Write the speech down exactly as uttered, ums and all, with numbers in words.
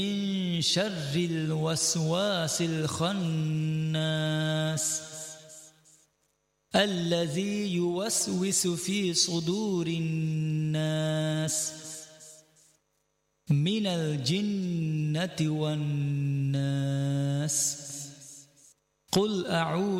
من شر الوسواس الخناس الذي يوسوس في صدور الناس من الجنة والناس. قل أعوذ